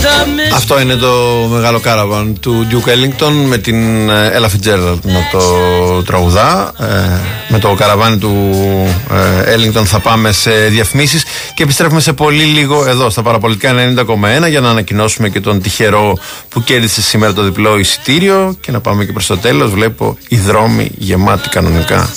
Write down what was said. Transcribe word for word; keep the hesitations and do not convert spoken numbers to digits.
Αυτό είναι το μεγάλο κάραβαν του Duke Ellington με την Ella Fitzgerald να το τραγουδά. Ε, με το καραβάνι του ε, Ellington θα πάμε σε διαφημίσεις και επιστρέφουμε σε πολύ λίγο εδώ στα Παραπολιτικά ενενήντα κόμμα ένα για να ανακοινώσουμε και τον τυχερό που κέρδισε σήμερα το διπλό εισιτήριο και να πάμε και προς το τέλος. Βλέπω οι δρόμοι γεμάτοι κανονικά.